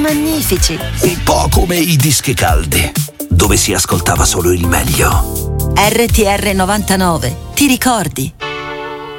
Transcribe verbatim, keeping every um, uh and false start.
magnifici. Un po' come i dischi caldi, dove si ascoltava solo il meglio. R T R novantanove, ti ricordi?